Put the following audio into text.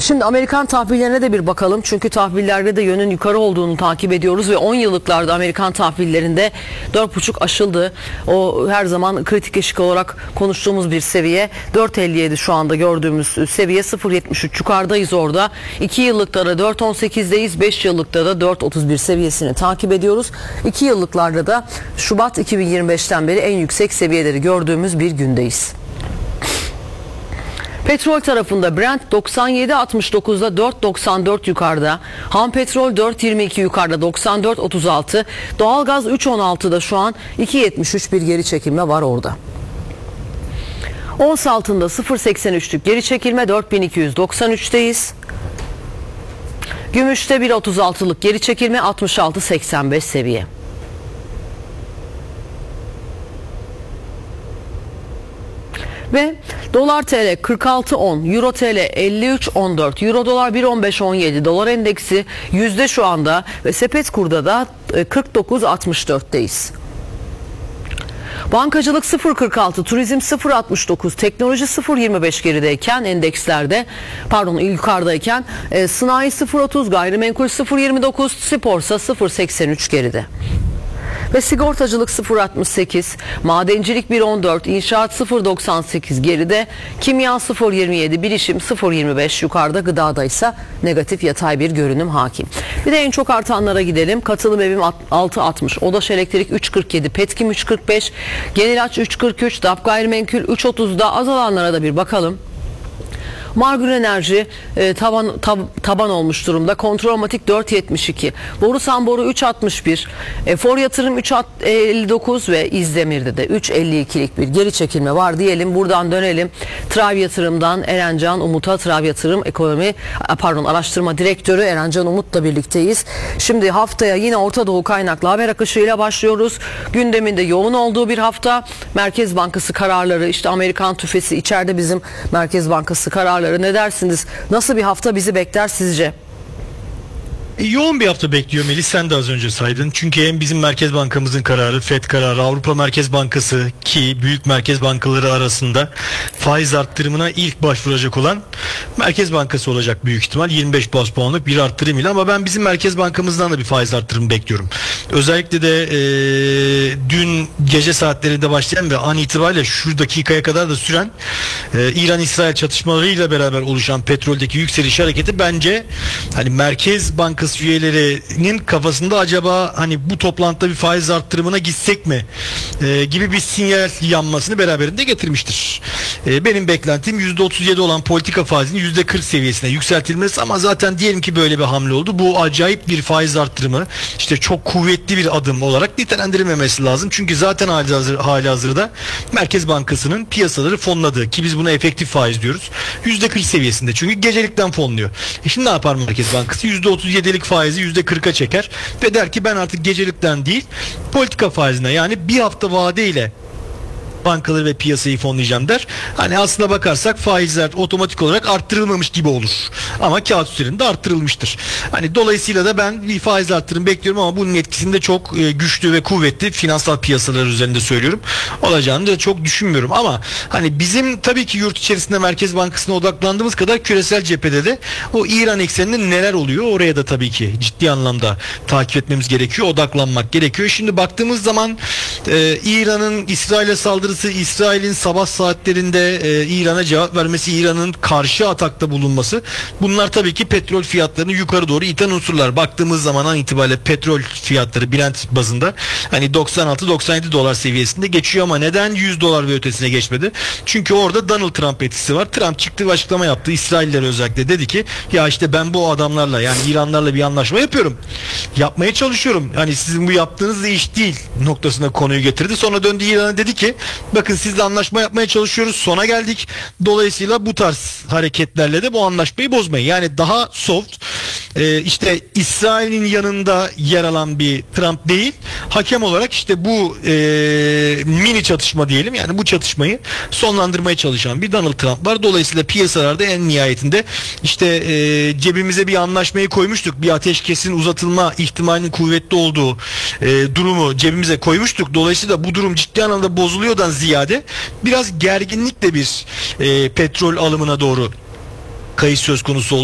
Şimdi Amerikan tahvillerine de bir bakalım. Çünkü tahvillerde de yönün yukarı olduğunu takip ediyoruz ve 10 yıllıklarda Amerikan tahvillerinde 4,5 aşıldı. O her zaman kritik eşik olarak konuştuğumuz bir seviye. 4,57 şu anda gördüğümüz seviye, 0,73 yukarıdayız orada. 2 yıllıkta da 4,18'deyiz. 5 yıllıkta da 4,31 seviyesini takip ediyoruz. 2 yıllıklarda da Şubat 2025'ten beri en yüksek seviyeleri gördüğümüz bir gündeyiz. Petrol tarafında Brent 97.69'da 4.94 yukarıda. Ham petrol 4.22 yukarıda 94.36. Doğalgaz 3.16'da şu an 2.73 bir geri çekilme var orada. Ons altında 0.83'lük geri çekilme, 4.293'teyiz. Gümüşte 1.36'lık geri çekilme, 66.85 seviye. Ve dolar TL 46.10, euro TL 53.14, euro dolar 1.15.17, dolar endeksi yüzde şu anda ve sepet kurda da 49.64'teyiz. Bankacılık 0.46, turizm 0.69, teknoloji 0.25 gerideyken endekslerde, yukarıdayken sanayi 0.30, gayrimenkul 0.29, sporsa 0.83 geride. Ve sigortacılık 0.68, madencilik 1.14, inşaat 0.98 geride, kimya 0.27, bilişim 0.25 yukarıda, gıdada ise negatif yatay bir görünüm hakim. Bir de en çok artanlara gidelim. Katılım evim 6.60, Odaş Elektrik 3.47, Petkim 3.45, Genelaç 3.43, DAP Gayrimenkul 3.30'da, azalanlara da bir bakalım. Margün Enerji taban olmuş durumda. Kontrolmatik 4.72. Borusan Boru 3.61. For Yatırım 3.59 ve İzdemir'de de 3.52'lik bir geri çekilme var diyelim. Buradan dönelim. Trav Yatırım'dan Erencan Umut'a, Trav Yatırım Araştırma Direktörü Erencan Umut'la birlikteyiz. Şimdi haftaya yine Orta Doğu kaynaklı haber akışıyla başlıyoruz. Gündeminde yoğun olduğu bir hafta. Merkez Bankası kararları, işte Amerikan tüfesi, içeride bizim Merkez Bankası kararları. Ne dersiniz? Nasıl bir hafta bizi bekler sizce? Yoğun bir hafta bekliyor Melis, sen de az önce saydın. Çünkü hem bizim Merkez Bankamızın kararı, FED kararı, Avrupa Merkez Bankası ki büyük merkez bankaları arasında faiz arttırımına ilk başvuracak olan Merkez Bankası olacak büyük ihtimal. 25 baz puanlık bir arttırım ile, ama ben bizim Merkez Bankamızdan da bir faiz arttırımı bekliyorum. Özellikle de dün gece saatlerinde başlayan ve an itibariyle şu dakikaya kadar da süren İran-İsrail çatışmalarıyla beraber oluşan petroldeki yükseliş hareketi bence hani Merkez Bankası üyelerinin kafasında acaba hani bu toplantıda bir faiz arttırımına gitsek mi gibi bir sinyal yanmasını beraberinde getirmiştir. Benim beklentim %37 olan politika faizinin %40 seviyesine yükseltilmesi, ama zaten diyelim ki böyle bir hamle oldu. Bu acayip bir faiz arttırımı, işte çok kuvvetli bir adım olarak nitelendirilmemesi lazım. Çünkü zaten halihazırda Merkez Bankası'nın piyasaları fonladığı, ki biz buna efektif faiz diyoruz, %40 seviyesinde. Çünkü gecelikten fonluyor. Şimdi ne yapar Merkez Bankası? %37'lik faizi %40'a çeker ve der ki ben artık gecelikten değil, politika faizine, yani bir hafta vadeyle bankaları ve piyasayı fonlayacağım der. Hani aslına bakarsak faizler otomatik olarak arttırılmamış gibi olur. Ama kağıt üzerinde arttırılmıştır. Hani dolayısıyla da ben bir faiz arttırım bekliyorum, ama bunun etkisinde çok güçlü ve kuvvetli finansal piyasalar üzerinde söylüyorum, olacağını da çok düşünmüyorum. Ama hani bizim tabii ki yurt içerisinde Merkez Bankası'na odaklandığımız kadar küresel cephede de o İran ekseninde neler oluyor, oraya da tabii ki ciddi anlamda takip etmemiz gerekiyor, odaklanmak gerekiyor. Şimdi baktığımız zaman İran'ın İsrail'e saldırısı, İsrail'in sabah saatlerinde İran'a cevap vermesi, İran'ın karşı atakta bulunması, bunlar tabii ki petrol fiyatlarını yukarı doğru iten unsurlar. Baktığımız zaman an itibariyle petrol fiyatları Brent bazında hani 96-97 dolar seviyesinde geçiyor, ama neden 100 dolar ve ötesine geçmedi? Çünkü orada Donald Trump etkisi var. Trump çıktı ve açıklama yaptı. İsraillilere özellikle dedi ki ya işte ben bu adamlarla, yani İranlarla bir anlaşma yapıyorum. Yapmaya çalışıyorum. Yani sizin bu yaptığınız da iş değil noktasına konuyu getirdi. Sonra döndü İran'a, dedi ki bakın sizle anlaşma yapmaya çalışıyoruz, sona geldik. Dolayısıyla bu tarz hareketlerle de bu anlaşmayı bozmayın. Yani daha soft, işte İsrail'in yanında yer alan bir Trump değil, hakem olarak işte bu mini çatışma diyelim, yani bu çatışmayı sonlandırmaya çalışan bir Donald Trump var. Dolayısıyla piyasalarda en nihayetinde işte cebimize bir anlaşmayı koymuştuk, bir ateşkesin uzatılma ihtimalinin kuvvetli olduğu durumu cebimize koymuştuk. Dolayısıyla bu durum ciddi anlamda bozuluyordan ziyade biraz gerginlikle bir petrol alımına doğru kayış söz konusu oldu.